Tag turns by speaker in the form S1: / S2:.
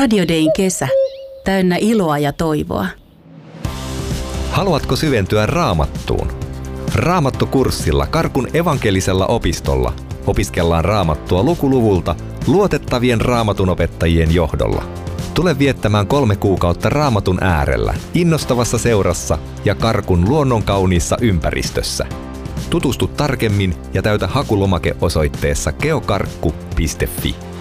S1: Radio Dayn kesä, täynnä iloa ja toivoa.
S2: Haluatko syventyä Raamattuun? Raamattukurssilla Karkun evankelisella opistolla opiskellaan Raamattua lukuluvulta luotettavien raamatunopettajien johdolla. Tule viettämään 3 kuukautta Raamatun äärellä, innostavassa seurassa ja Karkun luonnonkauniissa ympäristössä. Tutustu tarkemmin ja täytä hakulomake osoitteessa geokarkku.fi.